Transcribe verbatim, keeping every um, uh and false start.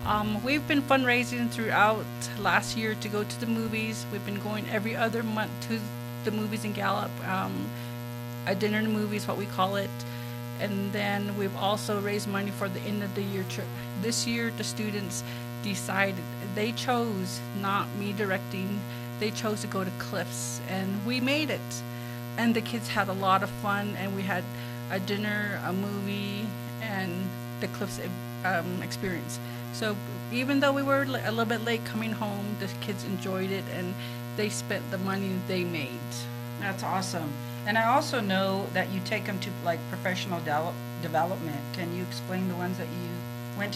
Um, we've been fundraising throughout last year to go to the movies. We've been going every other month to the movies in Gallup. Um, a dinner in the movies, what we call it. And then we've also raised money for the end of the year trip. This year, the students decided, they chose, not me directing, they chose to go to Cliffs, and we made it. And the kids had a lot of fun, and we had a dinner, a movie, and the Cliffs um, experience. So even though we were a little bit late coming home, the kids enjoyed it, and they spent the money they made. That's awesome. And I also know that you take them to like professional de- development. Can you explain the ones that you